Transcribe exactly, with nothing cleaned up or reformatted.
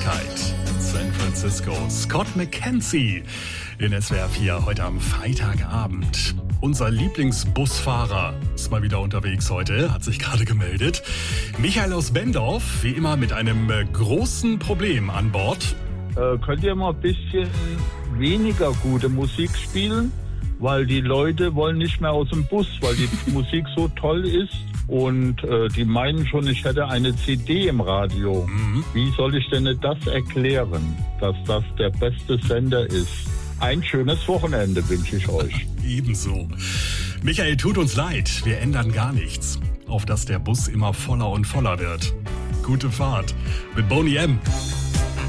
Zeit. San Francisco. Scott McKenzie in S W R vier heute am Freitagabend. Unser Lieblingsbusfahrer ist mal wieder unterwegs heute, hat sich gerade gemeldet. Michael aus Bendorf, wie immer mit einem großen Problem an Bord. Äh, könnt ihr mal ein bisschen weniger gute Musik spielen? Weil die Leute wollen nicht mehr aus dem Bus, weil die Musik so toll ist. Und äh, die meinen schon, ich hätte eine C D im Radio. Mhm. Wie soll ich denn das erklären, dass das der beste Sender ist? Ein schönes Wochenende wünsche ich euch. Ebenso. Michael, tut uns leid, wir ändern gar nichts. Auf dass der Bus immer voller und voller wird. Gute Fahrt mit Boney M.